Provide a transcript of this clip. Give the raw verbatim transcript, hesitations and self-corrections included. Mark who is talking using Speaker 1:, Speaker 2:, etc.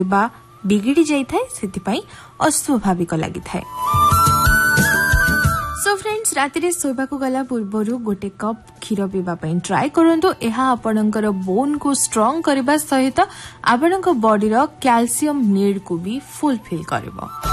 Speaker 1: बा बिगिड़ी जाइथाय सेतिपई अस्वाभाविक लागिथाय। So friends राति शोवा को गला पूर्व गोटे कप क्षीर पीवा ट्राए करंतु। एहा आपणकर बोन को स्ट्रांग करबा सहित आपणक बॉडी रो कैल्शियम नीड को भी फुलफिल करबो।